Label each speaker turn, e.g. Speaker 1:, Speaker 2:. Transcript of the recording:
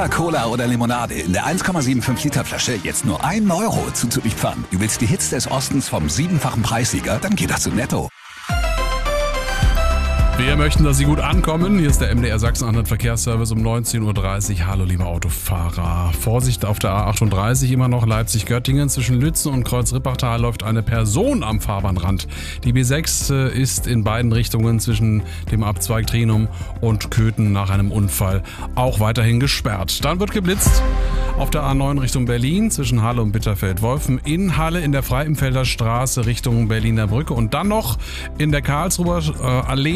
Speaker 1: Fanta, Cola oder Limonade in der 1,75 Liter Flasche jetzt nur 1 Euro zuzulieferern. Du willst die Hits des Ostens vom 7-fachen Preissieger? Dann geh doch zu Netto.
Speaker 2: Wir möchten, dass Sie gut ankommen. Hier ist der MDR Sachsen-Anhalt Verkehrsservice um 19.30 Uhr. Hallo, liebe Autofahrer. Vorsicht auf der A38 immer noch Leipzig-Göttingen. Zwischen Lützen und Kreuz-Rippachtal läuft eine Person am Fahrbahnrand. Die B6 ist in beiden Richtungen zwischen dem Abzweig Trinum und Köthen nach einem Unfall auch weiterhin gesperrt. Dann wird geblitzt auf der A9 Richtung Berlin zwischen Halle und Bitterfeld-Wolfen. In Halle in der Freienfelder Straße Richtung Berliner Brücke. Und dann noch in der Karlsruher Allee